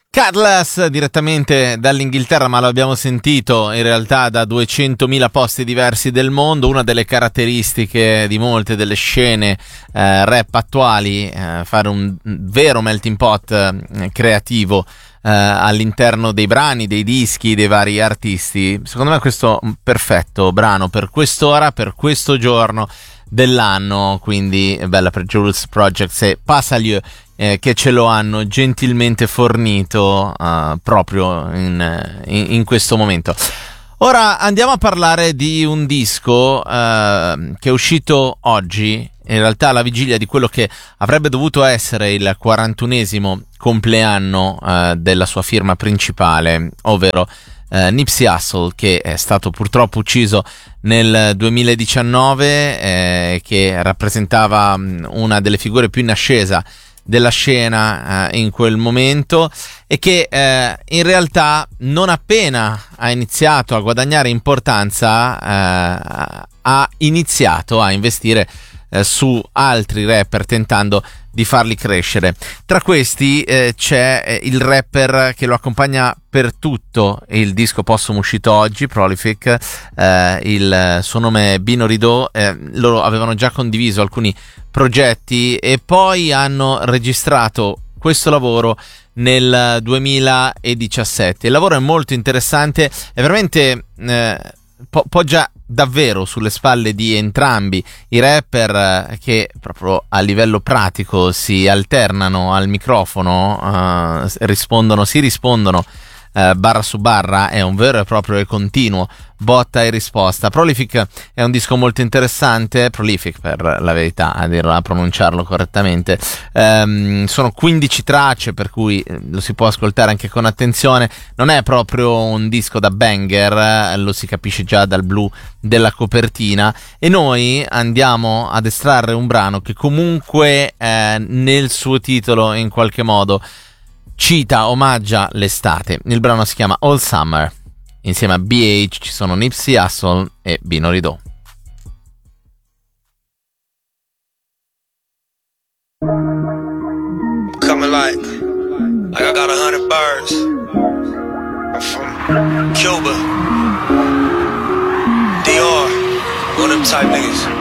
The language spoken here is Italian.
Cutlass direttamente dall'Inghilterra, ma lo abbiamo sentito in realtà da 200.000 posti diversi del mondo. Una delle caratteristiche di molte delle scene rap attuali, fare un vero melting pot creativo all'interno dei brani, dei dischi, dei vari artisti. Secondo me questo è un perfetto brano per quest'ora, per questo giorno dell'anno, quindi bella per Jules Project e Passalieu, che ce lo hanno gentilmente fornito proprio in questo momento. Ora andiamo a parlare di un disco che è uscito oggi, in realtà alla vigilia di quello che avrebbe dovuto essere il 41esimo compleanno della sua firma principale, ovvero Nipsey Hussle, che è stato purtroppo ucciso nel 2019, che rappresentava una delle figure più in ascesa della scena in quel momento, e che in realtà non appena ha iniziato a guadagnare importanza ha iniziato a investire su altri rapper, tentando di farli crescere. Tra questi c'è il rapper che lo accompagna per tutto il disco postumo uscito oggi, Prolific. Il suo nome è Bino Rideau. Loro avevano già condiviso alcuni progetti e poi hanno registrato questo lavoro nel 2017. Il lavoro è molto interessante, è veramente poggia davvero sulle spalle di entrambi i rapper, che proprio a livello pratico si alternano al microfono, si rispondono barra su barra. È un vero e proprio e continuo botta e risposta. Prolific è un disco molto interessante, Prolific per la verità, a pronunciarlo correttamente. Sono 15 tracce, per cui lo si può ascoltare anche con attenzione. Non è proprio un disco da banger, lo si capisce già dal blu della copertina, e noi andiamo ad estrarre un brano che comunque nel suo titolo in qualche modo cita, omaggia l'estate. Il brano si chiama All Summer. Insieme a BH ci sono Nipsey Hussle e Bino Rideau. Coming like I got 100 birds. I'm from Cuba, Dior, one of them type niggas.